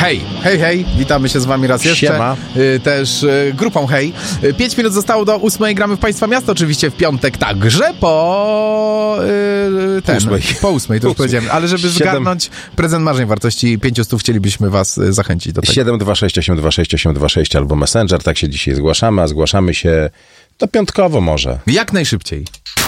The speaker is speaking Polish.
Hej, hej, hej, witamy się z wami raz jeszcze. Siema. Też grupą Hej. 5 minut zostało do 8. Gramy w Państwa Miasto, oczywiście w piątek, także po... Po 8, to już powiedziałem. Ale żeby zgarnąć prezent marzeń wartości 500, chcielibyśmy was zachęcić do tego. 726 826 826 albo Messenger, tak się dzisiaj zgłaszamy, a zgłaszamy się to piątkowo może. Jak najszybciej.